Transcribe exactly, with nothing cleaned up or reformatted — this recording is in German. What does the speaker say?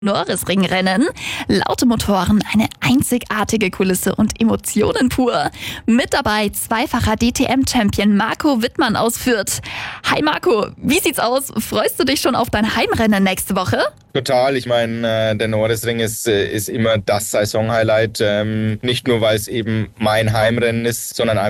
Norrisringrennen. Laute Motoren, eine einzigartige Kulisse und Emotionen pur. Mit dabei zweifacher D T M-Champion Marco Wittmann aus Fürth. Hi Marco, wie sieht's aus? Freust du dich schon auf dein Heimrennen nächste Woche? Total, ich meine, äh, der Norrisring ist, äh, ist immer das Saisonhighlight. Ähm, nicht nur, weil es eben mein Heimrennen ist, sondern einfach